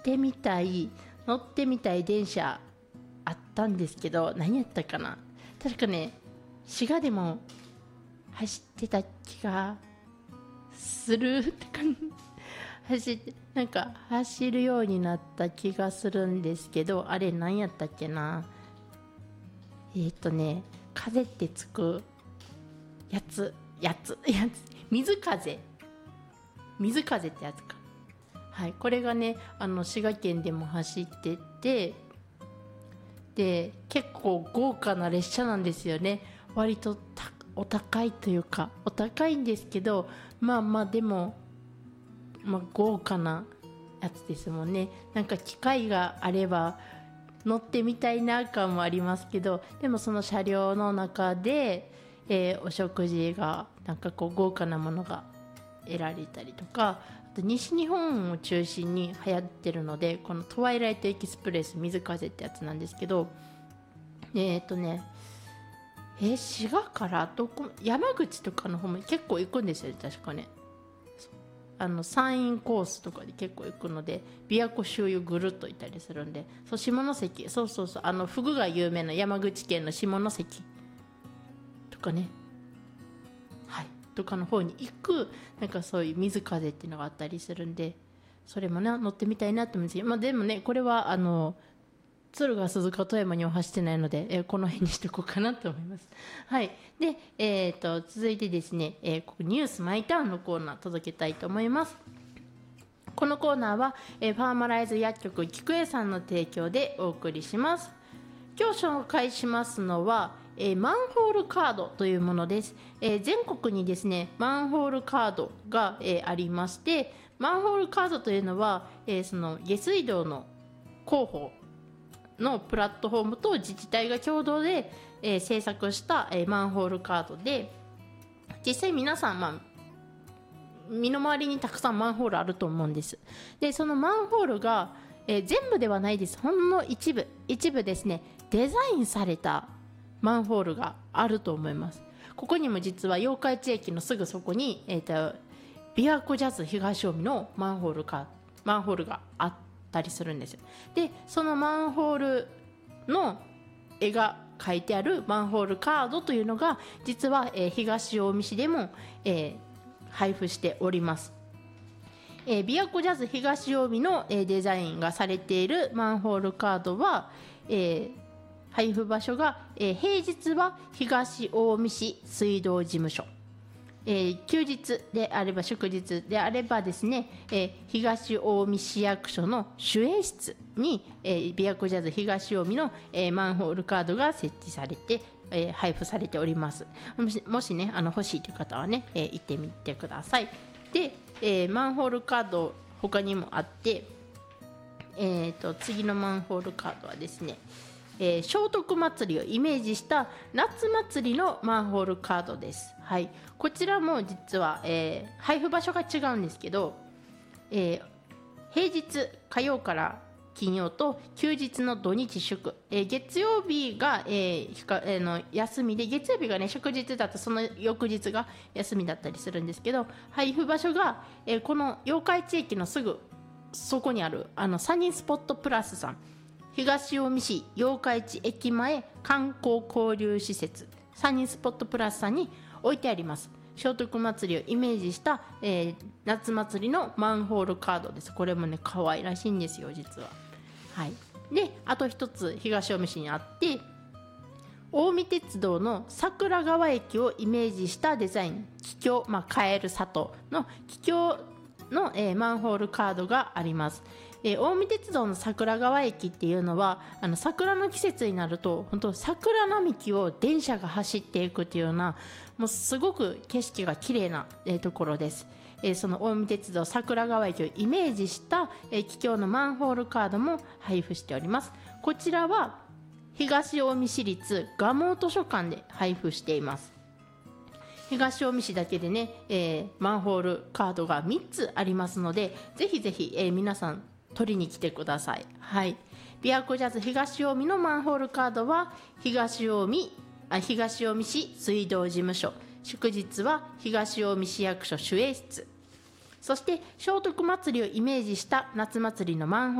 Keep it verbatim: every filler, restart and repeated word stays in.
てみたい乗ってみたい電車あったんですけど、何やったかな。確かね、滋賀でも走ってた気がするって感じ走ってなんか走るようになった気がするんですけど、あれ何やったっけな。えっ、ー、とね風ってつくやつやつやつ水風水風ってやつか。はい、これがねあの滋賀県でも走ってて、で結構豪華な列車なんですよね。割とたお高いというかお高いんですけど、まあまあでも、まあ、豪華なやつですもんね。なんか機会があれば乗ってみたいな感もありますけど、でもその車両の中で、えー、お食事がなんかこう豪華なものが得られたりとか、あと西日本を中心に流行ってるので、このトワイライトエキスプレス水風ってやつなんですけど、えっ、ー、とねえー、滋賀からどこ山口とかの方も結構行くんですよね、確かね。あの山陰コースとかで結構行くので、琵琶湖周遊ぐるっといたりするんで、そう下関、そうそうそう、あのフグが有名な山口県の下関とかね、はいとかの方に行く、なんかそういう水風っていうのがあったりするんで、それもね乗ってみたいなと思うんですけど、まあ、でもねこれはあの敦賀鈴鹿富山には走ってないので、えー、この辺にしておこうかなと思います。はい。で、えー、と続いてですね、えー、ここニュースマイターンのコーナー届けたいと思います。このコーナーは、えー、ファーマライズ薬局菊江さんの提供でお送りします。今日紹介しますのは、えー、マンホールカードというものです。えー、全国にですねマンホールカードが、えー、ありまして、マンホールカードというのは、えー、その下水道の広報のプラットフォームと自治体が共同で、えー、制作した、えー、マンホールカードで、実際皆さん、まあ、身の回りにたくさんマンホールあると思うんです。でそのマンホールが、えー、全部ではないです。ほんの一部一部ですね、デザインされたマンホールがあると思います。ここにも実は八日市駅のすぐそこに、えー、と琵琶湖ジャズ東近江のマンホールかマンホールがあったりするんですよ。でそのマンホールの絵が書いてあるマンホールカードというのが実は、えー、東近江市でも、えー、配布しております。えー、琵琶湖ジャズ東近江の、えー、デザインがされているマンホールカードは、えー、配布場所が、えー、平日は東近江市水道事務所、えー、休日であれば祝日であればですね、えー、東近江市役所の守衛室に、えー、琵琶湖ジャズ東近江の、えー、マンホールカードが設置されて、えー、配布されております。もし、もしねあの欲しいという方はね、えー、行ってみてください。で、えー、マンホールカード他にもあって、えー、と次のマンホールカードはですね、えー、聖徳祭りをイメージした夏祭りのマンホールカードです。はい、こちらも実は、えー、配布場所が違うんですけど、えー、平日火曜から金曜と休日の土日祝、えー、月曜日が、えーひかえー、の休みで、月曜日がね祝日だとその翌日が休みだったりするんですけど、配布場所が、えー、この八日市駅のすぐそこにあるあのサニースポットプラスさん、東近江市八日市駅前観光交流施設サニースポットプラスさんに置いてあります。聖徳祭りをイメージした、えー、夏祭りのマンホールカードです。これもね可愛らしいんですよ実は。はい、であと一つ東近江市にあって、近江鉄道の桜川駅をイメージしたデザイン、桔梗、まあ、カエル里の桔梗の、えー、マンホールカードがあります。えー、近江鉄道の桜川駅っていうのはあの桜の季節になると本当桜並木を電車が走っていくっていうような、もうすごく景色が綺麗な、えー、ところです。えー、その近江鉄道桜川駅をイメージした、えー、桔梗のマンホールカードも配布しております。こちらは東近江市立蒲生図書館で配布しています。東近江市だけでね、えー、マンホールカードがみっつありますので、ぜひぜひ、えー、皆さん取りに来てください。はい、琵琶湖ジャズ東近江のマンホールカードは東近江あ東近江市水道事務所、祝日は東近江市役所守衛室、そして聖徳祭りをイメージした夏祭りのマンホール